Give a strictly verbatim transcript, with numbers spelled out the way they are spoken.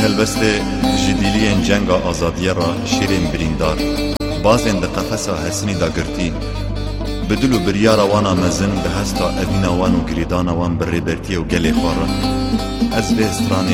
Helbeste jidiliyen cenga azadiye ra şirin birindar bazên di qefesa hesnî da girtî bi dil û biryara wana mezin bi hesta evîna wan û girîdana wan bi rêbertiyê û gelê xwe re ez vê stranê